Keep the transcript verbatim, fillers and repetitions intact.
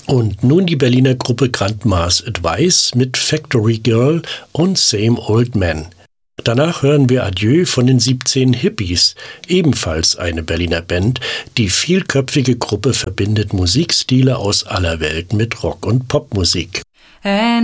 Und nun die Berliner Gruppe Grandma's Advice mit Factory Girl und Same Old Man. Danach hören wir Adieu von den siebzehn Hippies, ebenfalls eine Berliner Band. Die vielköpfige Gruppe verbindet Musikstile aus aller Welt mit Rock- und Popmusik. And